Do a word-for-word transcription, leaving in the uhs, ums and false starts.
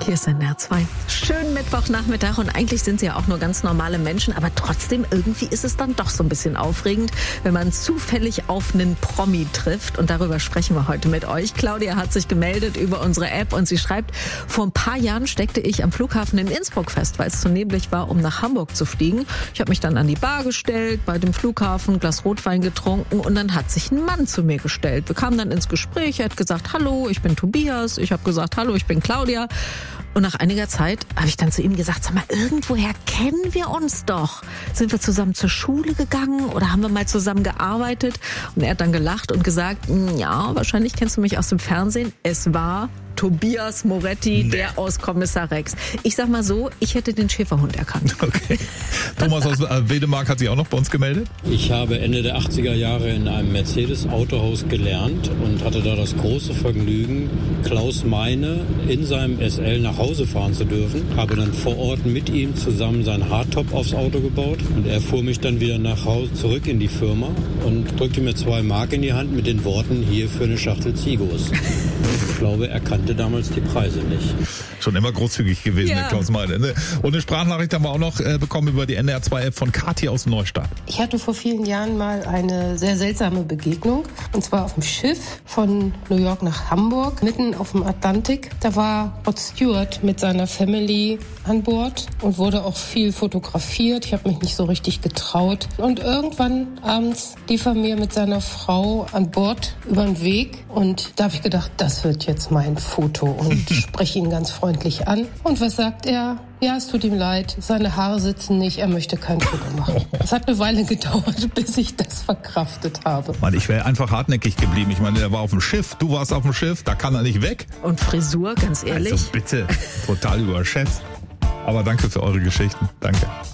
Hier ist N D R zwei. Schönen Mittwochnachmittag und eigentlich sind sie ja auch nur ganz normale Menschen, aber trotzdem irgendwie ist es dann doch so ein bisschen aufregend, wenn man zufällig auf einen Promi trifft und darüber sprechen wir heute mit euch. Claudia hat sich gemeldet über unsere App und sie schreibt, vor ein paar Jahren steckte ich am Flughafen in Innsbruck fest, weil es zu neblig war, um nach Hamburg zu fliegen. Ich habe mich dann an die Bar gestellt, bei dem Flughafen ein Glas Rotwein getrunken und dann hat sich ein Mann zu mir gestellt. Wir kamen dann ins Gespräch, er hat gesagt, hallo, ich bin Tobias, ich habe gesagt, hallo, ich bin Claudia. Und nach einiger Zeit habe ich dann zu ihm gesagt, sag mal, irgendwoher kennen wir uns doch. Sind wir zusammen zur Schule gegangen oder haben wir mal zusammen gearbeitet? Und er hat dann gelacht und gesagt, ja, wahrscheinlich kennst du mich aus dem Fernsehen. Es war Tobias Moretti, nee. Der aus Kommissar Rex. Ich sag mal so, ich hätte den Schäferhund erkannt. Okay. Thomas aus äh, Wedemark hat sich auch noch bei uns gemeldet. Ich habe Ende der achtziger Jahre in einem Mercedes-Autohaus gelernt und hatte da das große Vergnügen, Klaus Meine in seinem S L nach Hause fahren zu dürfen. Habe dann vor Ort mit ihm zusammen seinen Hardtop aufs Auto gebaut und er fuhr mich dann wieder nach Hause zurück in die Firma und drückte mir zwei Mark in die Hand mit den Worten, hier für eine Schachtel Zigos. Ich glaube, er kannte damals die Preise nicht. Schon immer großzügig gewesen, ja. Der Klaus Meine. Ne? Und eine Sprachnachricht haben wir auch noch äh, bekommen über die N D R zwei App von Kathi aus Neustadt. Ich hatte vor vielen Jahren mal eine sehr seltsame Begegnung. Und zwar auf dem Schiff von New York nach Hamburg, mitten auf dem Atlantik. Da war Rod Stewart mit seiner Family an Bord und wurde auch viel fotografiert. Ich habe mich nicht so richtig getraut. Und irgendwann abends lief er mir mit seiner Frau an Bord über den Weg. Und da habe ich gedacht, das wird jetzt mein Foto und spreche ihn ganz freundlich an. Und was sagt er? Ja, es tut ihm leid, seine Haare sitzen nicht, er möchte kein Foto machen. Es hat eine Weile gedauert, bis ich das verkraftet habe. Mann, ich wäre einfach hartnäckig geblieben. Ich meine, der war auf dem Schiff, du warst auf dem Schiff, da kann er nicht weg. Und Frisur, ganz ehrlich. Also bitte, total überschätzt. Aber danke für eure Geschichten. Danke.